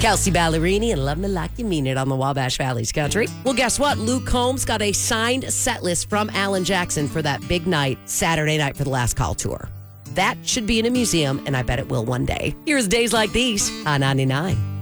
Kelsey Ballerini and Love Me Like You Mean It on the Wabash Valley's Country. Well, guess what? Luke Combs got a signed set list from Alan Jackson for that big night, Saturday night for the Last Call tour. That should be in a museum, and I bet it will one day. Here's Days Like These on 99.